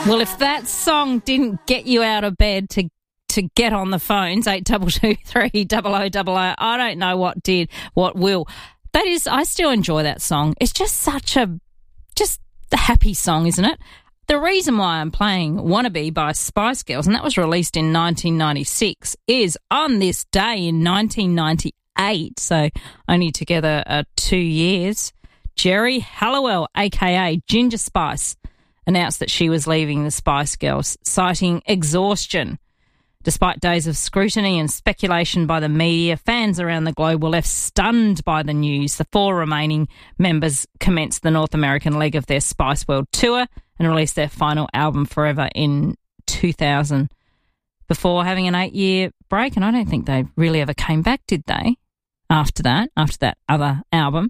Well, if that song didn't get you out of bed to get on the phones, 8223 I don't know what did, what will. That is, I still enjoy that song. It's just such a happy song, isn't it? The reason why I'm playing Wannabe by Spice Girls, and that was released in 1996, is on this day in 1998, so only together 2 years, Geri Halliwell, a.k.a. Ginger Spice, announced that she was leaving the Spice Girls, citing exhaustion. Despite days of scrutiny and speculation by the media, fans around the globe were left stunned by the news. The 4 remaining members commenced the North American leg of their Spice World Tour and released their final album, Forever, in 2000, before having an 8-year break. And I don't think they really ever came back, did they, after that other album?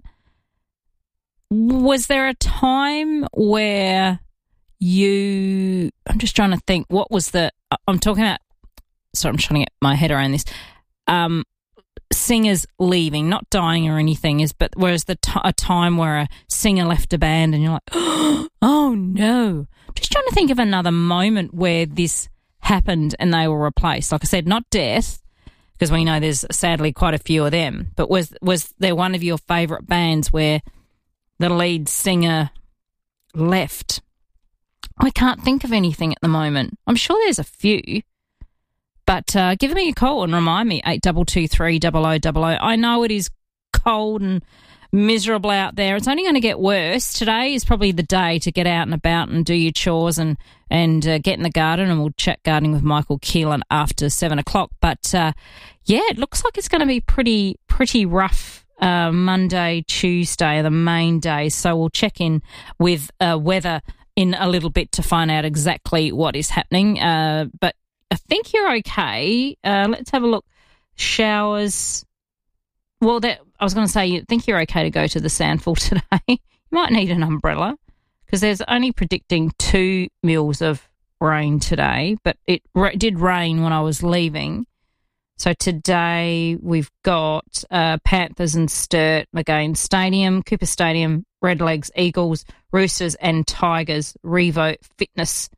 Was there a time where I'm just trying to think, what was I'm talking about, sorry, I'm trying to get my head around this. Singers leaving, not dying or anything, but whereas a time where a singer left a band and you're like, oh no. Just trying to think of another moment where this happened and they were replaced. Like I said, not death, because we know there's sadly quite a few of them, but was there one of your favourite bands where the lead singer left? I can't think of anything at the moment. I'm sure there's a few. But give me a call and remind me, 8223 0000. I know it is cold and miserable out there. It's only going to get worse. Today is probably the day to get out and about and do your chores and get in the garden, and we'll chat gardening with Michael Keelan after 7 o'clock. But, it looks like it's going to be pretty rough Monday, Tuesday, the main days. So we'll check in with weather in a little bit to find out exactly what is happening. But I think you're okay. Let's have a look. Showers. Well, I was going to say, you think you're okay to go to the Sandful today. You might need an umbrella because there's only predicting 2 mils of rain today, but it did rain when I was leaving. So today we've got Panthers and Sturt, McGain Stadium, Cooper Stadium, Redlegs, Eagles, Roosters and Tigers, Revo Fitness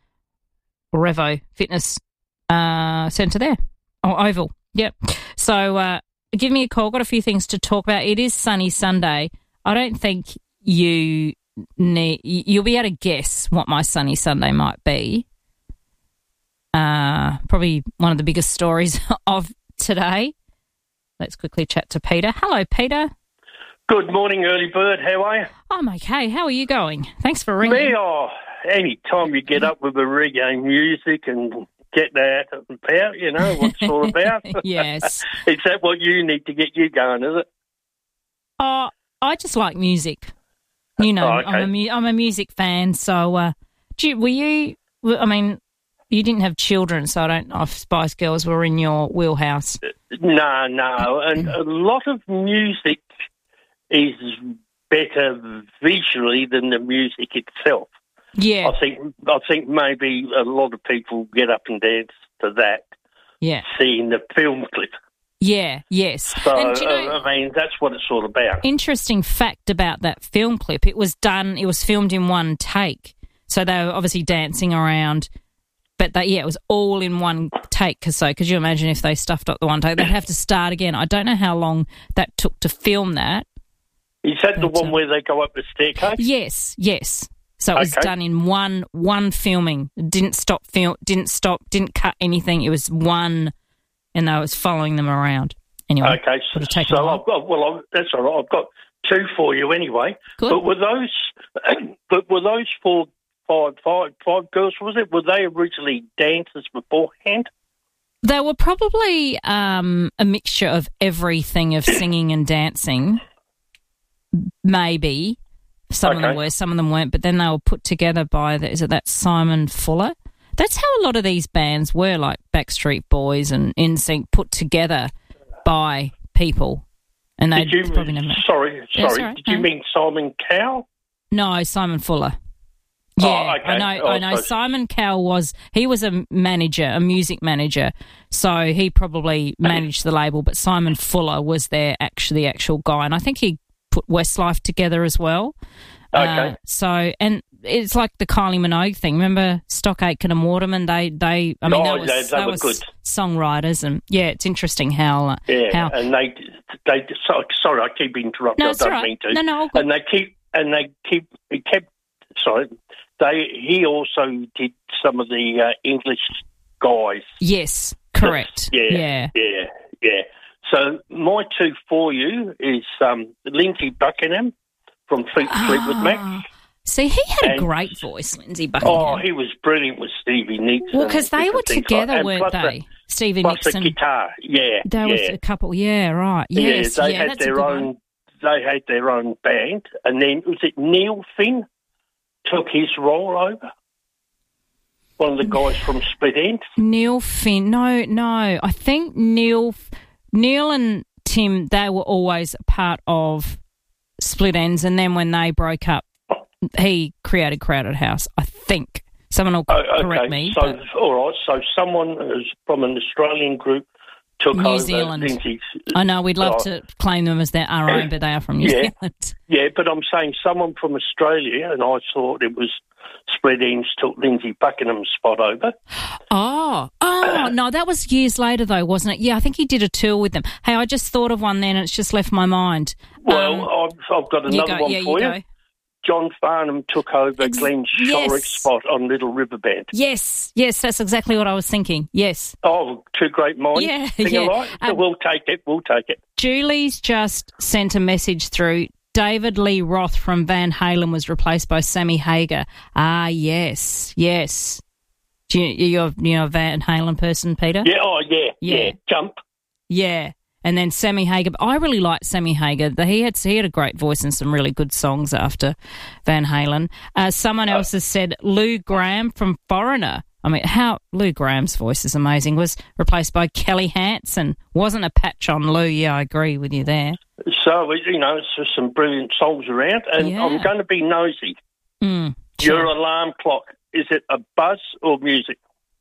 Centre there. Oh, Oval. Yep. So give me a call. Got a few things to talk about. It is sunny Sunday. I don't think you'll be able to guess what my sunny Sunday might be. Probably one of the biggest stories of today. Let's quickly chat to Peter. Hello, Peter. Good morning, early bird. How are you? I'm okay. How are you going? Thanks for ringing. Me, any time you get up with the reggae music and get that about, you know what it's all about. Yes. Is that what you need to get you going, is it? I just like music. You know, okay. I'm a music fan, so you didn't have children, so I don't know if Spice Girls were in your wheelhouse. No, and a lot of music is better visually than the music itself. Yeah. I think maybe a lot of people get up and dance to that. Yeah. Seeing the film clip. Yeah, yes. So, and, that's what it's all about. Interesting fact about that film clip, it was filmed in one take. So they were obviously dancing around, but it was all in one take. Could you imagine if they stuffed up the one take? They'd have to start again. I don't know how long that took to film that. Is that the one where they go up the staircase? Yes. So it was done in one filming. Didn't didn't cut anything. It was one, and I was following them around. Anyway, okay. So that's all right. I've got 2 for you anyway. Good. But were those 5 girls? Was it? Were they originally dancers beforehand? They were probably a mixture of everything of singing and dancing. Maybe. Some of them were, some of them weren't, but then they were put together by, that Simon Fuller? That's how a lot of these bands were, like Backstreet Boys and NSYNC, put together by people. And they probably never... Sorry. Did you mean Simon Cowell? No, Simon Fuller. Yeah, oh, okay. I know. Simon Cowell was a manager, a music manager, so he probably managed the label, but Simon Fuller was the actual guy, and I think he put Westlife together as well. Okay. And it's like the Kylie Minogue thing. Remember Stock Aitken and Waterman? They they were good songwriters, and it's interesting how and they sorry, I keep interrupting. No, I don't right. mean to. No. He also did some of the English guys. Yes, correct. Yeah. So my two for you is Lindsay Buckingham from Fleetwood Mac. See, he had a great voice, Lindsay Buckingham. Oh, he was brilliant with Stevie Nicks. Well, because they were together, weren't they? Stevie Nicks and the guitar. There was a couple. Yeah, right. Yes, they had their own. They had their own band, and then was it Neil Finn took his role over? One of the guys from Split Enz. Neil Finn. No. I think Neil and Tim, they were always a part of Split Enz, and then when they broke up, he created Crowded House, I think. Someone will correct me. So, all right. So someone who's from an Australian group took New over Zealand. Lindsay's. I know, we'd love to claim them as our own, but they are from New Zealand. Yeah, but I'm saying someone from Australia, and I thought it was Split Enz took Lindsay Buckingham's spot over. Oh, no, that was years later though, wasn't it? Yeah, I think he did a tour with them. Hey, I just thought of one then and it's just left my mind. Well, I've got another one for you. Go. John Farnham took over Glenn Shorrock's spot on Little River Band. Yes, that's exactly what I was thinking. Yes. Oh, two great minds. Alike. We'll take it. Julie's just sent a message through. David Lee Roth from Van Halen was replaced by Sammy Hagar. Ah, yes. You're a Van Halen person, Peter? Yeah. Jump. Yeah. And then Sammy Hagar. I really liked Sammy Hagar. He had a great voice and some really good songs after Van Halen. Someone else has said Lou Gramm from Foreigner. I mean, Lou Graham's voice is amazing. Was replaced by Kelly Hansen. Wasn't a patch on Lou. Yeah, I agree with you there. So, it's just some brilliant songs around. And I'm going to be nosy. Sure. Your alarm clock, is it a buzz or music?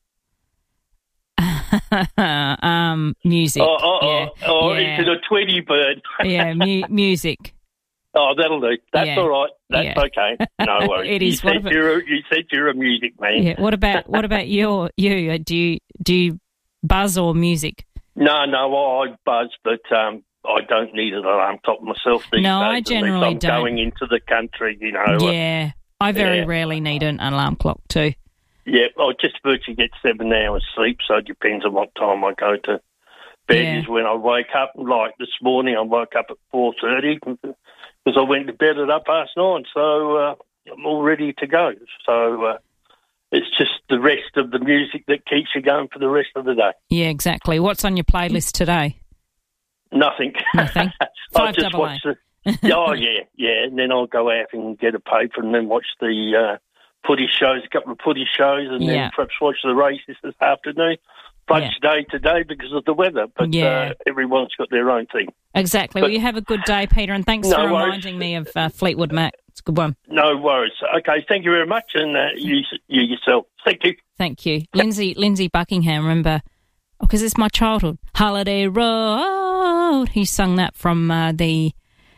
Music. Is it a Tweety bird? Music. Oh, that'll do. That's all right. That's okay. No worries. It is. You said you're a music man. Yeah. What about you? Do you buzz or music? No, I buzz, but I don't need an alarm clock myself these days. No, I generally don't. Going into the country, Yeah, I very rarely need an alarm clock too. Yeah, I just virtually get 7 hours sleep, so it depends on what time I go to bed is when I wake up. Like this morning, I woke up at 4:30 because I went to bed at 9:30, so I'm all ready to go. So it's just the rest of the music that keeps you going for the rest of the day. Yeah, exactly. What's on your playlist today? Nothing. 5AA. And then I'll go out and get a paper and then watch the footy shows, a couple of footy shows, and then perhaps watch the races this afternoon. Fudge day today because of the weather, but everyone's got their own thing. Exactly. Well, you have a good day, Peter, and thanks for reminding me of Fleetwood Mac. It's a good one. No worries. Okay, thank you very much, and you yourself. Thank you. Thank you. Lindsay Buckingham, remember, because it's my childhood. Holiday Road. He sung that from the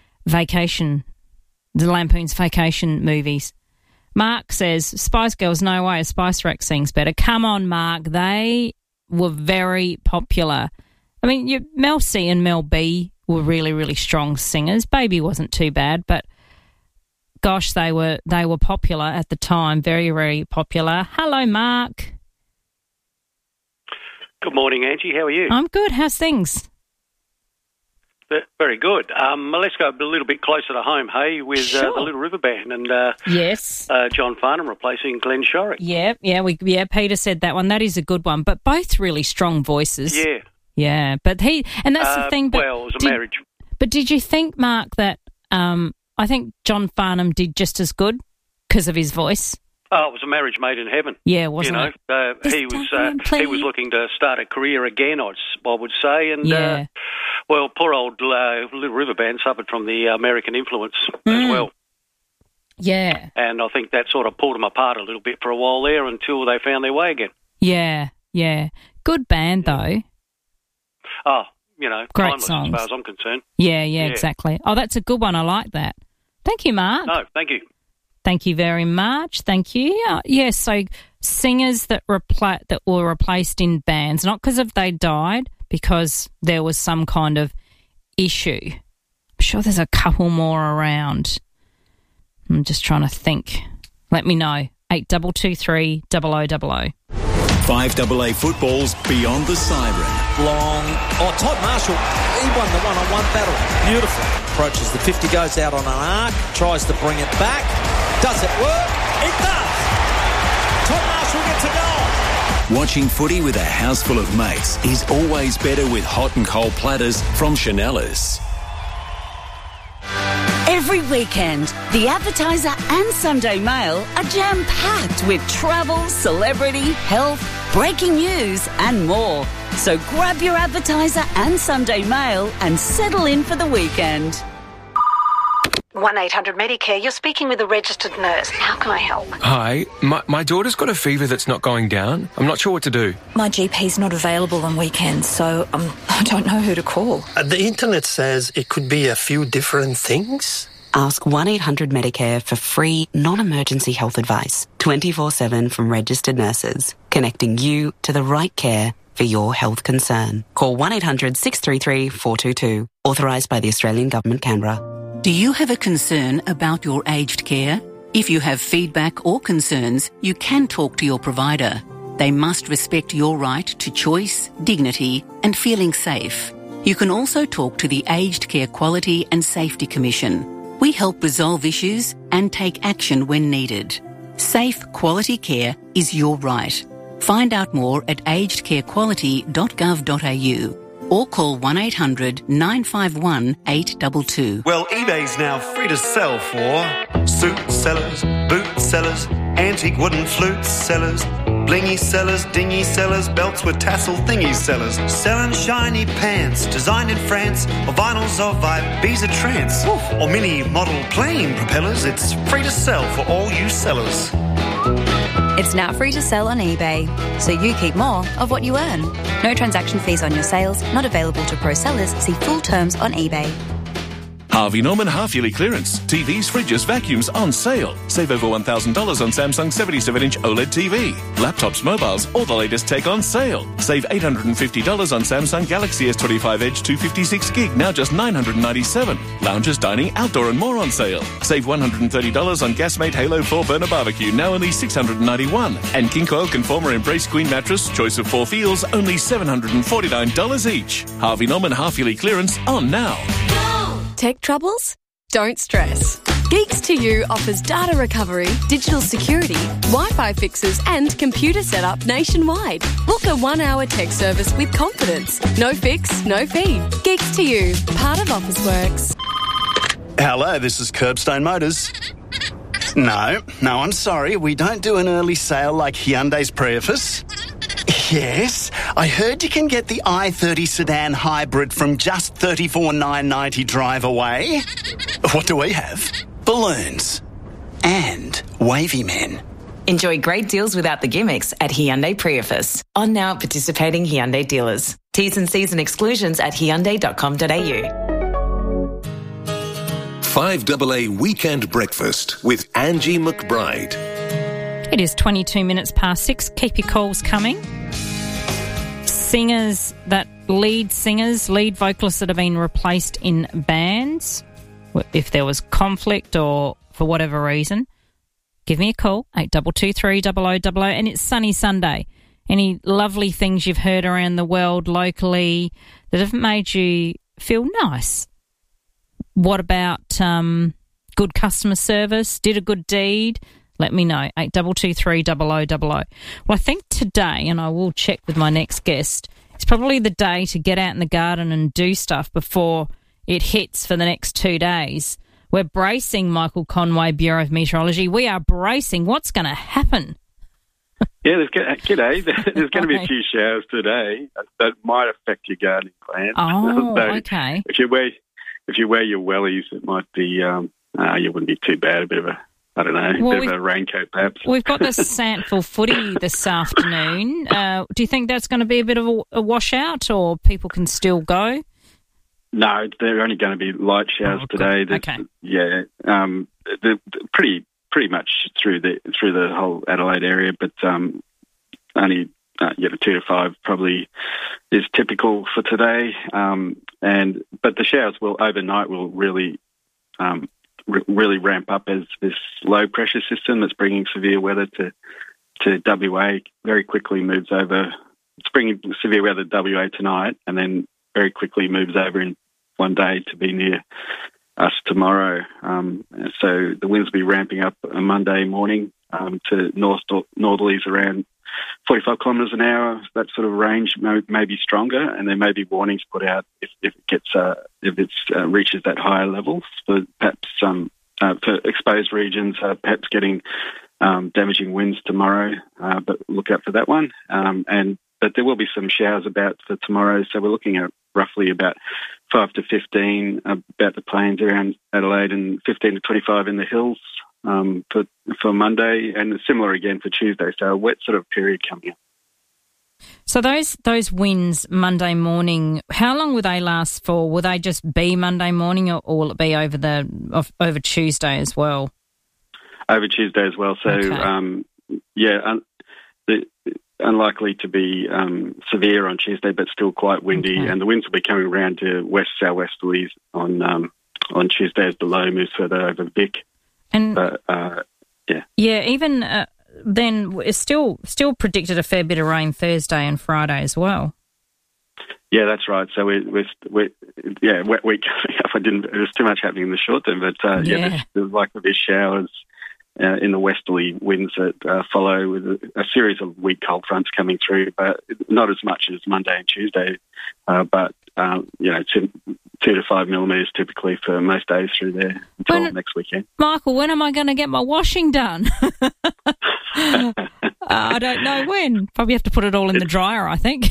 Lampoon's Vacation movies. Mark says, Spice Girls, no way, a Spice Rack sings better. Come on, Mark, they were very popular. I mean, Mel C and Mel B were really, really strong singers. Baby wasn't too bad, but gosh, they were popular at the time, very, very popular. Hello, Mark. Good morning, Angie. How are you? I'm good. How's things? Very good. Let's go a little bit closer to home, hey, with the Little River Band and John Farnham replacing Glenn Shorrock. Peter said that one. That is a good one, but both really strong voices. Yeah, but that's the thing. But it was a marriage. But did you think, Mark, that I think John Farnham did just as good because of his voice? Oh, it was a marriage made in heaven. Yeah, wasn't it? He was looking to start a career again, I would say, and poor old Little River Band suffered from the American influence as well. Yeah, and I think that sort of pulled them apart a little bit for a while there until they found their way again. Yeah, good band though. Oh, great timeless songs as far as I'm concerned. Yeah, exactly. Oh, that's a good one. I like that. Thank you, Mark. No, thank you. Thank you very much. Thank you. So singers that were replaced in bands, not because they died, because there was some kind of issue. I'm sure there's a couple more around. I'm just trying to think. Let me know. 8223 0000. 5AA football's Beyond the Siren. Long. Oh, Todd Marshall, he won the one-on-one battle. Beautiful. Approaches the 50, goes out on an arc, tries to bring it back. Does it work? It does. Todd Marshall gets a goal. Watching footy with a house full of mates is always better with hot and cold platters from Chanellas. Every weekend, The Advertiser and Sunday Mail are jam-packed with travel, celebrity, health, breaking news and more. So grab your Advertiser and Sunday Mail and settle in for the weekend. 1-800-Medicare, you're speaking with a registered nurse. How can I help? Hi, my daughter's got a fever that's not going down. I'm not sure what to do. My GP's not available on weekends, so I don't know who to call. The internet says it could be a few different things. Ask 1-800-Medicare for free, non-emergency health advice, 24/7 from registered nurses, connecting you to the right care for your health concern. Call 1-800-633-422, authorised by the Australian Government, Canberra. Do you have a concern about your aged care? If you have feedback or concerns, you can talk to your provider. They must respect your right to choice, dignity, and feeling safe. You can also talk to the Aged Care Quality and Safety Commission. We help resolve issues and take action when needed. Safe, quality care is your right. Find out more at agedcarequality.gov.au or call 1-800-951-822. Well, eBay's now free to sell for suit sellers, boot sellers, antique wooden flute sellers, blingy sellers, dingy sellers, belts with tassel thingy sellers, selling shiny pants designed in France, or vinyls of Ibiza trance, or mini model plane propellers. It's free to sell for all you sellers. It's now free to sell on eBay, so you keep more of what you earn. No transaction fees on your sales, not available to pro sellers. See full terms on eBay. Harvey Norman half-yearly clearance. TVs, fridges, vacuums on sale. Save over $1,000 on Samsung 77-inch OLED TV. Laptops, mobiles, all the latest tech on sale. Save $850 on Samsung Galaxy S25 Edge 256 gig, now just $997. Lounges, dining, outdoor and more on sale. Save $130 on Gasmate Halo 4 burner barbecue, now only $691. And King Coil Conformer Embrace Queen mattress, choice of 4 feels, only $749 each. Harvey Norman half-yearly clearance on now. Tech troubles? Don't stress. Geeks to You offers data recovery, digital security, Wi-Fi fixes and computer setup nationwide. Book a 1-hour tech service with confidence. No fix, no fee. Geeks to You, part of Officeworks. Hello, this is Curbstone Motors. No, I'm sorry. We don't do an early sale like Hyundai's Prius. Yes, I heard you can get the i30 sedan hybrid from just $34,990 drive away. What do we have? Balloons. And wavy men. Enjoy great deals without the gimmicks at Hyundai Prius. On now at participating Hyundai dealers. T's and C's and exclusions at hyundai.com.au. 5AA Weekend Breakfast with Angie McBride. It is 22 minutes past 6. Keep your calls coming. Lead vocalists that have been replaced in bands, if there was conflict or for whatever reason, give me a call, 8223 0000, and it's Sunny Sunday. Any lovely things you've heard around the world locally that have made you feel nice? What about good customer service? Did a good deed? Let me know, 8223 0000. Well, I think today, and I will check with my next guest, it's probably the day to get out in the garden and do stuff before it hits for the next 2 days. We're bracing, Michael Conway, Bureau of Meteorology. We are bracing. What's going to happen? Yeah, g'day. There's going to be a few showers today that might affect your gardening plants. Oh, so okay. If you wear your wellies, it might be you wouldn't be too bad. A bit of a bit of a raincoat perhaps. We've got the Santville footy this afternoon. Do you think that's going to be a bit of a washout, or people can still go? No, they're only going to be light showers today. Okay. Yeah, they're pretty pretty much through the whole Adelaide area, but only 2 to 5 probably is typical for today. But the showers overnight will really ramp up as this low pressure system that's bringing severe weather to WA very quickly moves over. It's bringing severe weather to WA tonight, and then very quickly moves over in one day to be near us tomorrow. So the winds will be ramping up on Monday morning to northerlies around 45 kilometres an hour. That sort of range may be stronger, and there may be warnings put out if it reaches that higher levels for perhaps for exposed regions, perhaps getting damaging winds tomorrow. But look out for that one. But there will be some showers about for tomorrow, so we're looking at roughly about 5 to 15 about the plains around Adelaide, and 15 to 25 in the hills for Monday, and similar again for Tuesday. So a wet sort of period coming up. So those winds Monday morning, how long will they last for? Will they just be Monday morning, or will it be over Tuesday as well? Over Tuesday as well. So okay. Unlikely to be severe on Tuesday, but still quite windy, and the winds will be coming around to west-southwesterlies on Tuesday as the low moves further over Vic. And even then, it's still predicted a fair bit of rain Thursday and Friday as well. Yeah, that's right. So we're wet week coming up. There's too much happening in the short term, but there's likely to be showers in the westerly winds that follow with a series of weak cold fronts coming through, but not as much as Monday and Tuesday. But 2 to 5 millimetres typically for most days through there until next weekend. Michael, when am I going to get my washing done? I don't know when. Probably have to put it all in the dryer, I think.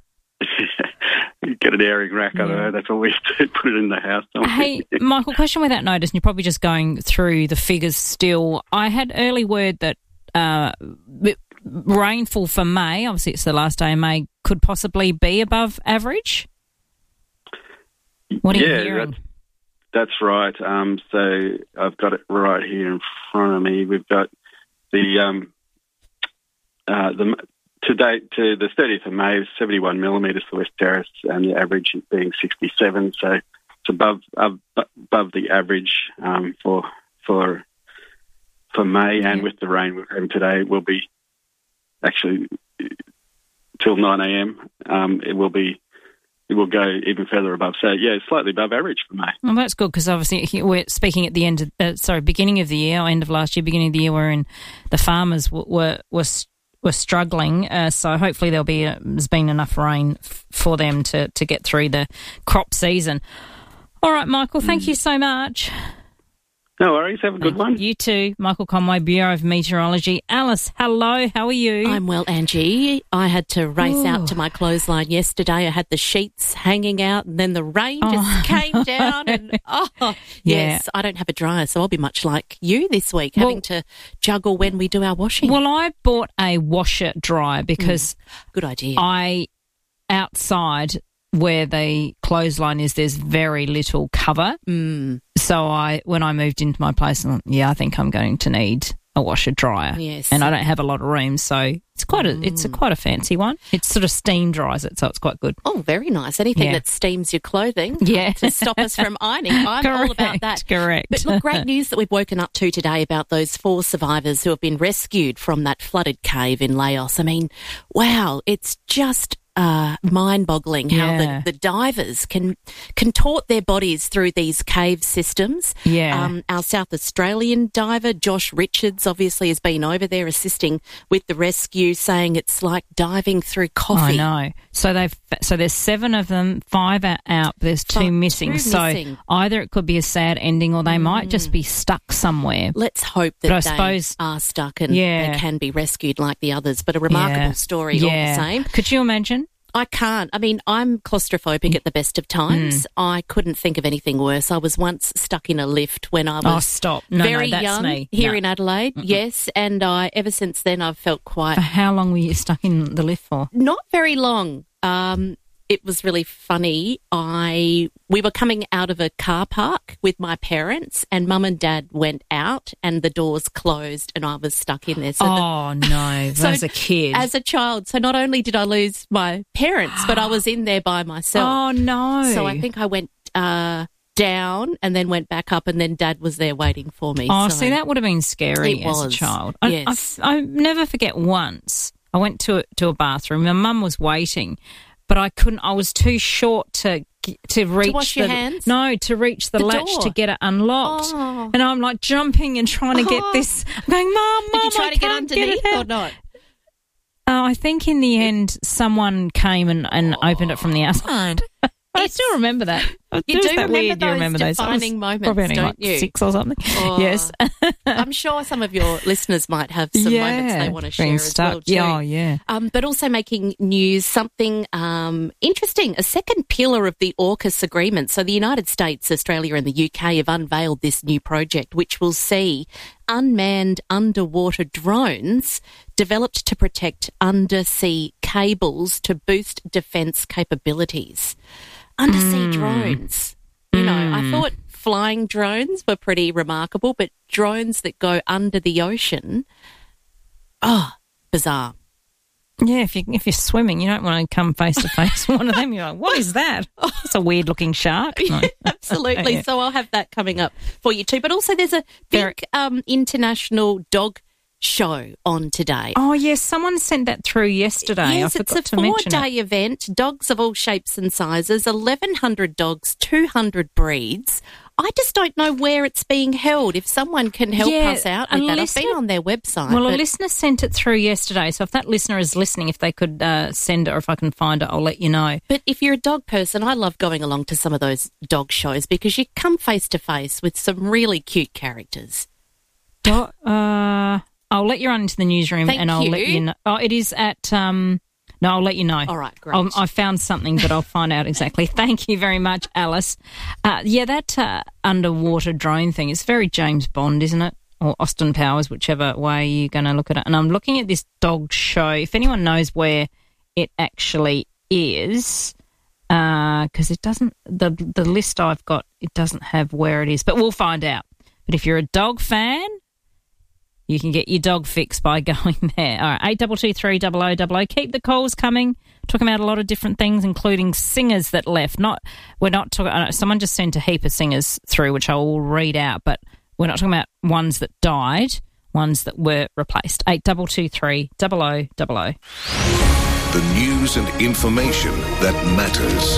Get an airing rack, I don't know, that's all we do, put it in the house. Hey, Michael, question without notice, and you're probably just going through the figures still. I had early word that rainfall for May, obviously it's the last day of May, could possibly be above average? What are you hearing? That's right. So I've got it right here in front of me. We've got the to date to the 30th of May, 71 millimetres for West Terrace, and the average being 67. So it's above the average for May, and with the rain we're having today, will be actually till 9 a.m. It will go even further above. So, slightly above average for May. Well, that's good, because obviously we're speaking at the beginning of the year, or end of last year, beginning of the year, wherein the farmers were struggling. So hopefully there's been enough rain for them to get through the crop season. All right, Michael, thank you so much. No worries. Have a good one. You too. Michael Conway, Bureau of Meteorology. Alice, hello. How are you? I'm well, Angie. I had to race out to my clothesline yesterday. I had the sheets hanging out, and then the rain just came down. And yes, I don't have a dryer, so I'll be much like you this week, having to juggle when we do our washing. Well, I bought a washer dryer because good idea. Outside where the clothesline is, there's very little cover. So when I moved into my place, I think I'm going to need a washer dryer. Yes. And I don't have a lot of room, so it's quite a fancy one. It sort of steam dries it, so it's quite good. Oh, very nice. Anything that steams your clothing to stop us from ironing. I'm all about that. Correct. But look, great news that we've woken up to today about those 4 survivors who have been rescued from that flooded cave in Laos. I mean, wow, it's just mind-boggling how the divers can contort their bodies through these cave systems. Our South Australian diver, Josh Richards, obviously has been over there assisting with the rescue, saying it's like diving through coffee. I know. So there's 7 of them, 5 are out, there's 2 missing. So either it could be a sad ending, or they might just be stuck somewhere. Let's hope that they are stuck and they can be rescued like the others. But a remarkable story all the same. Could you imagine? I can't. I mean, I'm claustrophobic at the best of times. I couldn't think of anything worse. I was once stuck in a lift when I was very young here in Adelaide. Yes, and ever since then I've felt quite... How long were you stuck in the lift for? Not very long. it was really funny. We were coming out of a car park with my parents, and Mum and Dad went out and the doors closed and I was stuck in there. So no, as a kid. As a child. So not only did I lose my parents, but I was in there by myself. Oh, no. So I think I went down and then went back up, and then Dad was there waiting for me. Oh, see, that would have been scary as a child. Yes. I never forget once I went to a bathroom. My mum was waiting, but I couldn't. I was too short to reach to wash your hands? No, to reach the latch door. to get it unlocked. Oh. And I'm like jumping and trying to get this. I'm going, Mum, Did you try I to get can't underneath it or out. not? I think in the end someone came and opened it from the outside. I still remember that. You do that weird. You remember those defining moments, probably only don't like you? 6 or something. Oh. Yes. I'm sure some of your listeners might have some moments they want to share as well too. Yeah, yeah. But also making news, something interesting, a second pillar of the AUKUS agreement. So the United States, Australia and the UK have unveiled this new project which will see unmanned underwater drones developed to protect undersea cables to boost defence capabilities. Undersea drones. You know, I thought flying drones were pretty remarkable, but drones that go under the ocean, bizarre. Yeah, if you're swimming, you don't want to come face to face with one of them. You're like, what is that? It's a weird looking shark. No. Absolutely. Yeah. So I'll have that coming up for you too. But also there's a big international dog show on today. Oh, yes, someone sent that through yesterday. Yes, I forgot it's a to mention 4-day event. Dogs of all shapes and sizes, 1,100 dogs, 200 breeds. I just don't know where it's being held. If someone can help us out with that. I've been on their website. Well, a listener sent it through yesterday, so if that listener is listening, if they could send it or if I can find it, I'll let you know. But if you're a dog person, I love going along to some of those dog shows because you come face to face with some really cute characters. I'll let you run into the newsroom I'll let you know. Oh, it is at... no, I'll let you know. All right, great. I found something, but I'll find out exactly. Thank you very much, Alice. That underwater drone thing is very James Bond, isn't it? Or Austin Powers, whichever way you're going to look at it. And I'm looking at this dog show. If anyone knows where it actually is, because it doesn't... The list I've got, it doesn't have where it is. But we'll find out. But if you're a dog fan... You can get your dog fixed by going there. All right, 8223 0000. Keep the calls coming. Talking about a lot of different things, including singers that left. We're not talking. Someone just sent a heap of singers through, which I will read out. But we're not talking about ones that died, ones that were replaced. 8223 0000. The news and information that matters.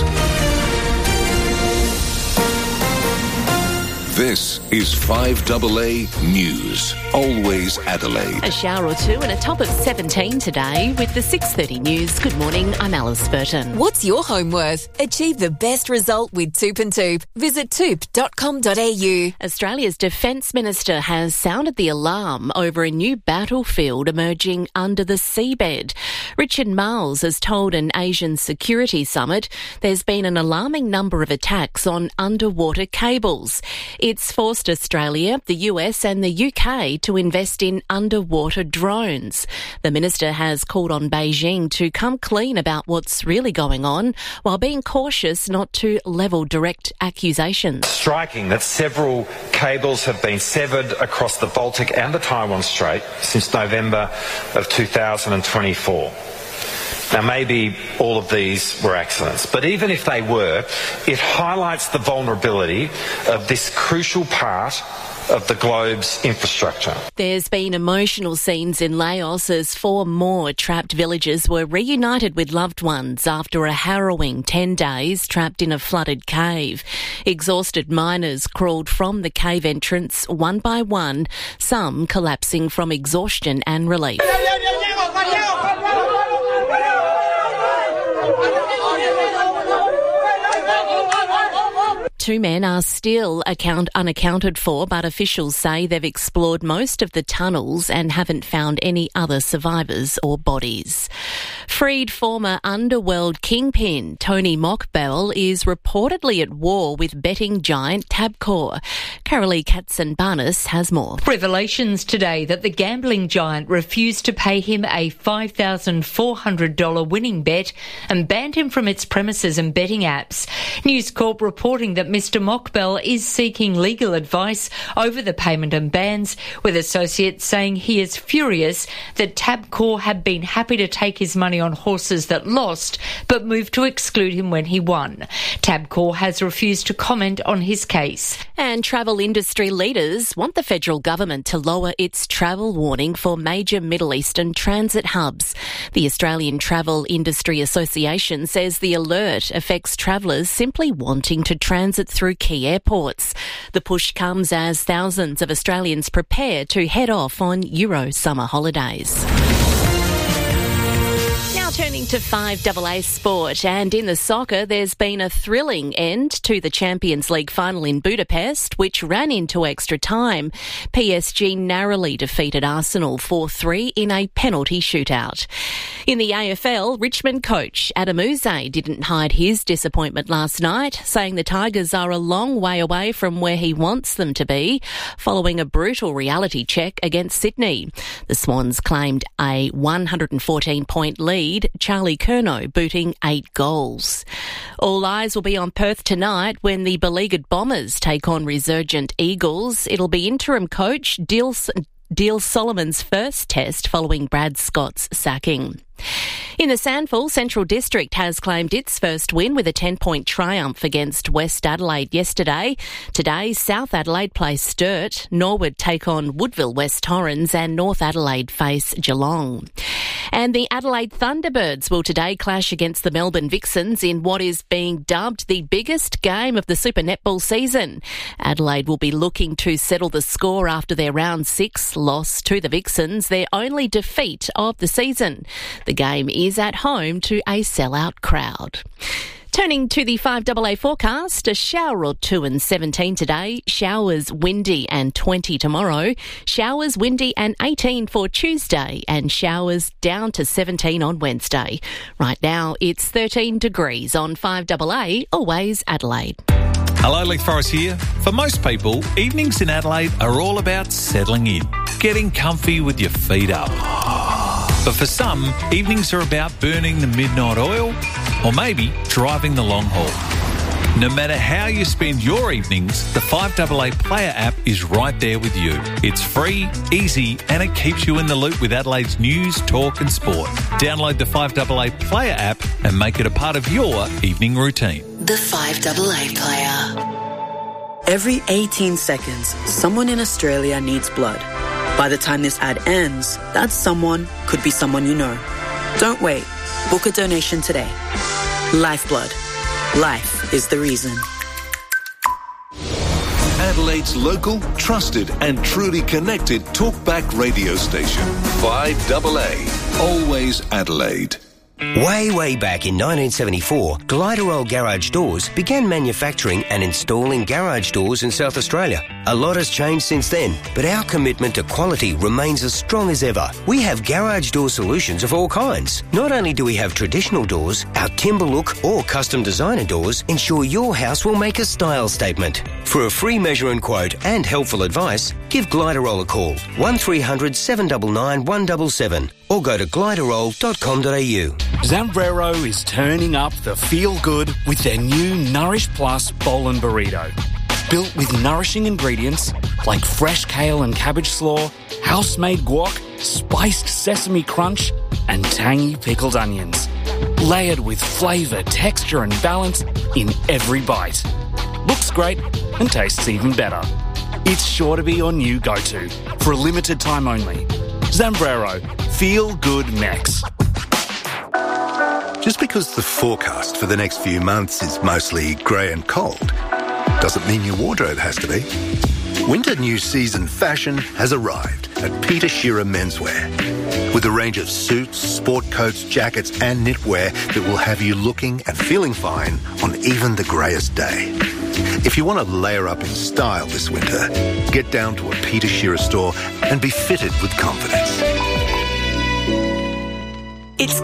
This is 5AA News. Always Adelaide. A shower or two and a top of 17 today with the 6:30 News. Good morning, I'm Alice Burton. What's your home worth? Achieve the best result with Toop and Toop. Visit toop.com.au. Australia's Defence Minister has sounded the alarm over a new battlefield emerging under the seabed. Richard Marles has told an Asian Security Summit there's been an alarming number of attacks on underwater cables. It's forced Australia, the US and the UK to invest in underwater drones. The minister has called on Beijing to come clean about what's really going on while being cautious not to level direct accusations. Striking that several cables have been severed across the Baltic and the Taiwan Strait since November of 2024. Now, maybe all of these were accidents, but even if they were, it highlights the vulnerability of this crucial part of the globe's infrastructure. There's been emotional scenes in Laos as 4 more trapped villagers were reunited with loved ones after a harrowing 10 days trapped in a flooded cave. Exhausted miners crawled from the cave entrance one by one, some collapsing from exhaustion and relief. 2 men are still unaccounted for, but officials say they've explored most of the tunnels and haven't found any other survivors or bodies. Freed former underworld kingpin Tony Mockbell is reportedly at war with betting giant Tabcorp. Carolee Katzenbarnis has more. Revelations today that the gambling giant refused to pay him a $5,400 winning bet and banned him from its premises and betting apps. News Corp reporting that Mr Mockbell is seeking legal advice over the payment and bans, with associates saying he is furious that Tabcorp had been happy to take his money on horses that lost, but moved to exclude him when he won. Tabcorp has refused to comment on his case. And travel industry leaders want the federal government to lower its travel warning for major Middle Eastern transit hubs. The Australian Travel Industry Association says the alert affects travellers simply wanting to transit through key airports. The push comes as thousands of Australians prepare to head off on Euro summer holidays. Now turning to 5AA sport, and in the soccer there's been a thrilling end to the Champions League final in Budapest, which ran into extra time. PSG narrowly defeated Arsenal 4-3 in a penalty shootout. In the AFL, Richmond coach Adam Yze didn't hide his disappointment last night, saying the Tigers are a long way away from where he wants them to be, following a brutal reality check against Sydney. The Swans claimed a 114-point lead, Charlie Curnow booting 8 goals. All eyes will be on Perth tonight when the beleaguered Bombers take on resurgent Eagles. It'll be interim coach Deal Solomon's first test following Brad Scott's sacking. In the SANFL, Central District has claimed its first win with a 10-point triumph against West Adelaide yesterday. Today, South Adelaide play Sturt, Norwood take on Woodville West Torrens, and North Adelaide face Geelong. And the Adelaide Thunderbirds will today clash against the Melbourne Vixens in what is being dubbed the biggest game of the Super Netball season. Adelaide will be looking to settle the score after their round 6 loss to the Vixens, their only defeat of the season. The game is at home to a sellout crowd. Turning to the 5AA forecast, a shower or two and 17 today, showers windy and 20 tomorrow, showers windy and 18 for Tuesday, and showers down to 17 on Wednesday. Right now it's 13 degrees on 5AA, always Adelaide. Hello, Leith Forrest here. For most people, evenings in Adelaide are all about settling in, getting comfy with your feet up. But for some, evenings are about burning the midnight oil or maybe driving the long haul. No matter how you spend your evenings, the 5AA Player app is right there with you. It's free, easy, and it keeps you in the loop with Adelaide's news, talk and sport. Download the 5AA Player app and make it a part of your evening routine. The 5AA Player. Every 18 seconds, someone in Australia needs blood. By the time this ad ends, that someone could be someone you know. Don't wait. Book a donation today. Lifeblood. Life is the reason. Adelaide's local, trusted and truly connected talkback radio station. 5AA. Always Adelaide. Way back in 1974, Gliderol Garage Doors began manufacturing and installing garage doors in South Australia. A lot has changed since then, but our commitment to quality remains as strong as ever. We have garage door solutions of all kinds. Not only do we have traditional doors, our timber look or custom designer doors ensure your house will make a style statement. For a free measure and quote and helpful advice, give Gliderol a call, 1300 799 177, or go to gliderol.com.au. Zambrero is turning up the feel-good with their new Nourish Plus Bowl and Burrito. Built with nourishing ingredients like fresh kale and cabbage slaw, house-made guac, spiced sesame crunch, and tangy pickled onions. Layered with flavour, texture and balance in every bite. Looks great and tastes even better. It's sure to be your new go-to for a limited time only. Zambrero, Feel Good Mex. Just because the forecast for the next few months is mostly grey and cold doesn't mean your wardrobe has to be. Winter new season fashion has arrived at Peter Shearer Menswear with a range of suits, sport coats, jackets and knitwear that will have you looking and feeling fine on even the greyest day. If you want to layer up in style this winter, get down to a Peter Shearer store and be fitted with confidence. It's Camilo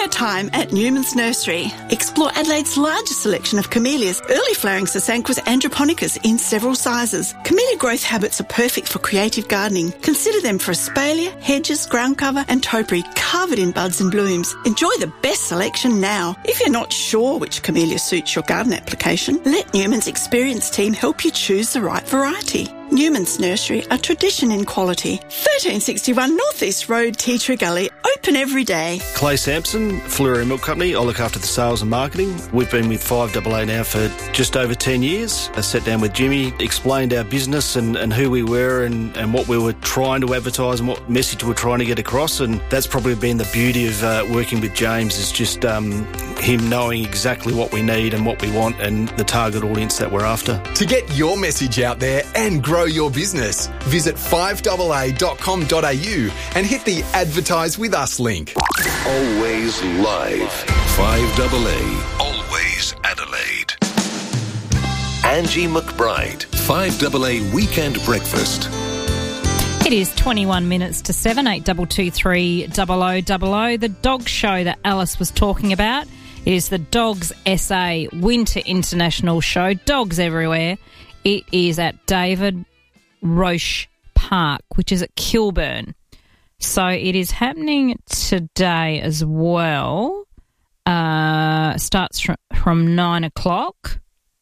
Camellia time at Newman's Nursery. Explore Adelaide's largest selection of camellias, early flowering Sasanquas and japonicas in several sizes. Camellia growth habits are perfect for creative gardening. Consider them for espalier, hedges, ground cover and topiary covered in buds and blooms. Enjoy the best selection now. If you're not sure which camellia suits your garden application, let Newman's experienced team help you choose the right variety. Newman's Nursery, a tradition in quality. 1361 North East Road, Tea Tree Gully, open every day. Clay Sampson, Fleury Milk Company. I look after the sales and marketing. We've been with 5AA now for just over 10 years. I sat down with Jimmy, explained our business and who we were and what we were trying to advertise and what message we were trying to get across, and that's probably been the beauty of working with James, is just him knowing exactly what we need and what we want and the target audience that we're after. To get your message out there and grow your business, visit 5AA.com.au and hit the Advertise With Us link. Always live. 5AA. Always Adelaide. Angie McBride. 5AA Weekend Breakfast. It is 21 minutes to 7, 8223 0000. The dog show that Alice was talking about is the Dogs SA Winter International Show. Dogs everywhere. It is at David Roche Park, which is at Kilburn. So it is happening today as well. Starts from 9 o'clock.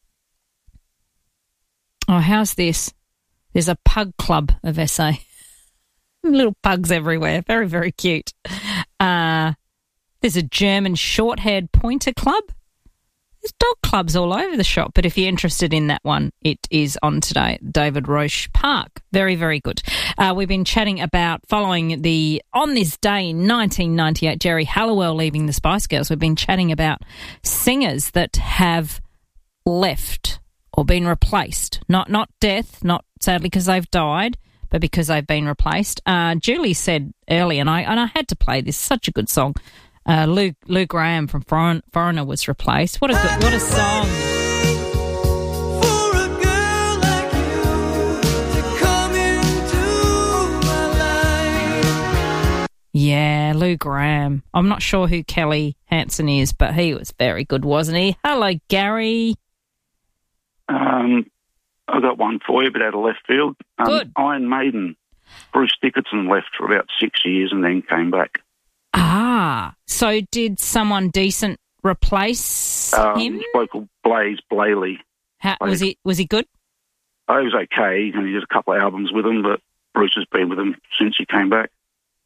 Oh, how's this? There's a pug club of SA. Little pugs everywhere. Very, very cute. There's a German short-haired pointer club. There's dog clubs all over the shop, but if you're interested in that one, it is on today at David Roche Park. Very, very good. We've been chatting about following on this day in 1998, Jerry Halliwell leaving the Spice Girls. We've been chatting about singers that have left or been replaced. Not death, not sadly because they've died, but because they've been replaced. Julie said earlier, and I had to play this, such a good song. Lou Graham from Foreigner was replaced. What a song! For a girl like you to come into my life. Yeah, Lou Graham. I'm not sure who Kelly Hansen is, but he was very good, wasn't he? Hello, Gary. I've got one for you, but out of left field. Good. Iron Maiden. Bruce Dickinson left for about 6 years and then came back. Ah, so did someone decent replace him? This bloke called Blaze Blayley. Was he good? Oh, he was okay, and he did a couple of albums with him, but Bruce has been with him since he came back.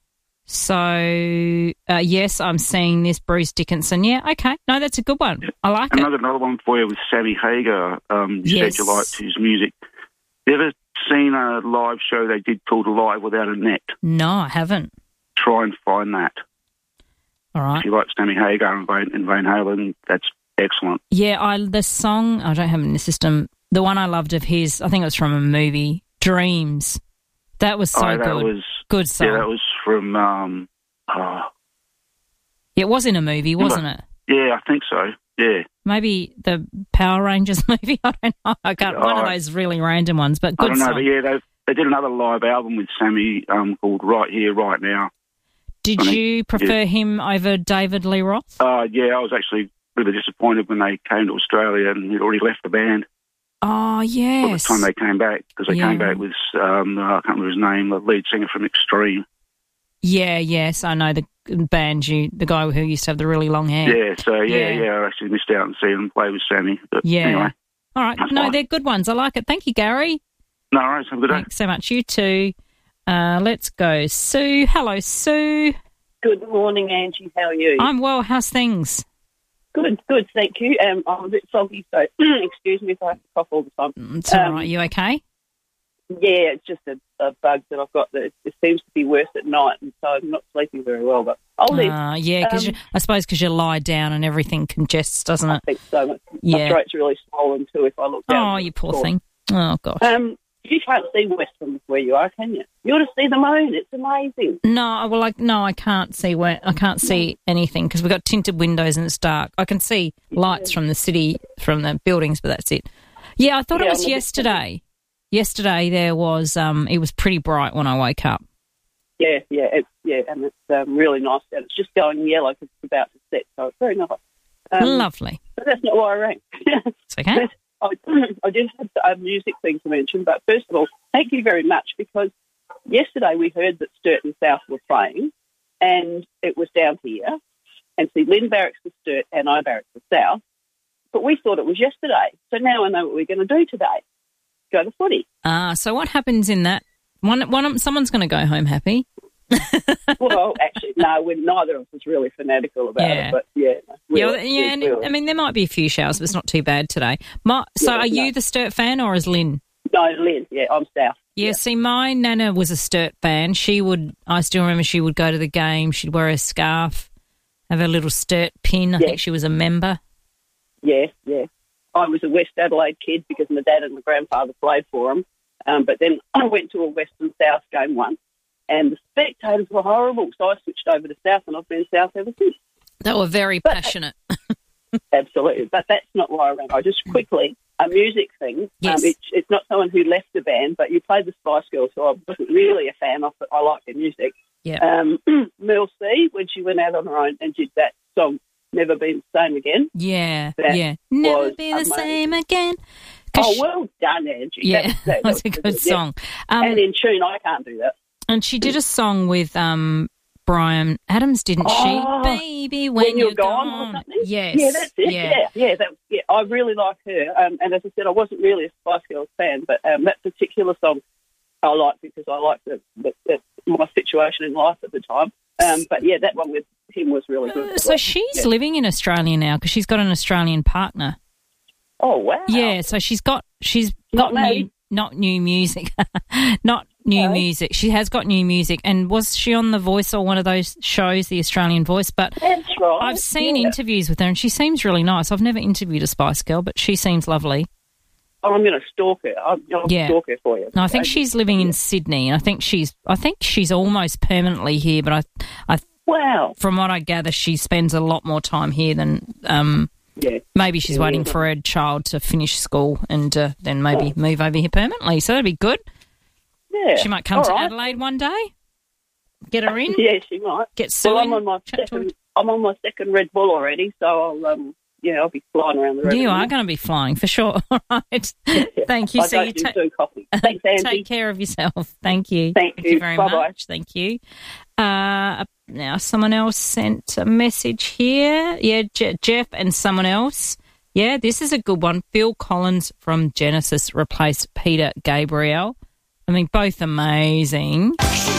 So, yes, I'm seeing this, Bruce Dickinson. Yeah, okay. No, that's a good one. Yeah. I like it. And I've got another one for you with Sammy Hagar. You said you liked his music. You ever seen a live show they did called Live Without a Net? No, I haven't. Try and find that. All right. If you like Sammy Hagar and Van Halen, that's excellent. Yeah, the song, I don't have it in the system, the one I loved of his, I think it was from a movie, Dreams. That was so good. Good song. Yeah, that was from... it was in a movie, wasn't it? Yeah, I think so, yeah. Maybe the Power Rangers movie, I don't know. I can't, one of those really random ones, but good song. I don't know, but yeah, they did another live album with Sammy called Right Here, Right Now. Did you prefer him over David Lee Roth? Yeah, I was actually really disappointed when they came to Australia and he'd already left the band. Oh, yes. By the time they came back, because they came back with, I can't remember his name, the lead singer from Extreme. Yeah, yes, I know the band, the guy who used to have the really long hair. Yeah, so I actually missed out on seeing them play with Sammy. But anyway. All right, no, they're good ones. I like it. Thank you, Gary. No worries, have a good day. Thanks so much. You too. Let's go. Sue. Hello, Sue. Good morning, Angie. How are you? I'm well. How's things? Good, thank you. I'm a bit foggy, so excuse me if I have to cough all the time. It's all right. You okay? Yeah, it's just a bug that I've got that it seems to be worse at night, and so I'm not sleeping very well, but I'll live. Yeah, because I suppose because you lie down and everything congests, doesn't it? I think so. My throat's really swollen too if I look down. Oh, you poor thing. Oh, gosh. You can't see Western where you are, can you? You ought to see the moon. It's amazing. No, well, I can't see anything because we've got tinted windows and it's dark. I can see lights from the city, from the buildings, but that's it. Yeah, I thought it was yesterday. Yesterday there was, it was pretty bright when I woke up. Yeah, and it's really nice. And it's just going yellow because it's about to set, so it's very nice. Lovely. But that's not why I rang. It's okay. I did have a music thing to mention, but first of all, thank you very much, because yesterday we heard that Sturt and South were playing, and it was down here, and see, Lynn barracks for Sturt and I barracks for South, but we thought it was yesterday. So now I know what we're going to do today. Go to footy. So what happens in that? Someone's going to go home happy. Well, actually, no, neither of us was really fanatical about it, but I mean, there might be a few showers, but it's not too bad today. Are you the Sturt fan, or is Lynn? No, Lynn, I'm South. Yeah, see, my nana was a Sturt fan. I still remember she would go to the game, she'd wear a scarf, have a little Sturt pin. I think she was a member. Yeah. I was a West Adelaide kid because my dad and my grandfather played for them. But then I went to a Western South game once, and the spectators were horrible, so I switched over to South, and I've been South ever since. They were very passionate. Absolutely, but that's not why I ran. I just quickly, a music thing. Yes. It's not someone who left the band, but you played the Spice Girls, so I wasn't really a fan of it. I like their music. Yeah. Mel C, when she went out on her own and did that song, Never Been the Same Again. Yeah. Never Be the Same Again. Oh, well done, Angie. Yeah, that's a good song. And in tune, I can't do that. And she did a song with Bryan Adams, didn't she? Baby, when you're gone. Or something. Yes. Yeah, that's it. Yeah. I really like her. And as I said, I wasn't really a Spice Girls fan, but that particular song I like because I like my situation in life at the time. But yeah, that one with him was really good. So she's living in Australia now because she's got an Australian partner. Oh, wow. Yeah, so she's got new music. Not new music. She has got new music. And was she on The Voice or one of those shows, The Australian Voice? But that's right. I've seen interviews with her and she seems really nice. I've never interviewed a Spice Girl, but she seems lovely. Oh, I'm going to stalk her. I'll stalk her for you. No, I think she's living in Sydney. I think she's almost permanently here, but wow. From what I gather, she spends a lot more time here than maybe she's waiting for her child to finish school and then maybe move over here permanently. So that'd be good. Yeah. She might come to Adelaide one day. Get her in. Yeah, she might. Get Sue I'm on my second Red Bull already, so I'll be flying around the road. You are going to be flying for sure. All right. Thank you. I do coffee. Thanks, Angie. Take care of yourself. Thank you. Thank you very Bye-bye. much. Thank you. Now, someone else sent a message here. Yeah, Jeff and someone else. Yeah, this is a good one. Phil Collins from Genesis replaced Peter Gabriel. I mean, both amazing.